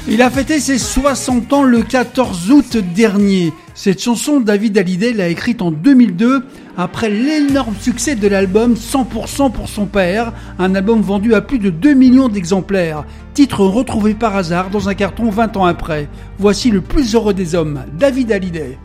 Il a fêté ses 60 ans le 14 août dernier. Cette chanson, David Hallyday l'a écrite en 2002 après l'énorme succès de l'album 100% pour son père, un album vendu à plus de 2 millions d'exemplaires. Titre retrouvé par hasard dans un carton 20 ans après. Voici le plus heureux des hommes, David Hallyday.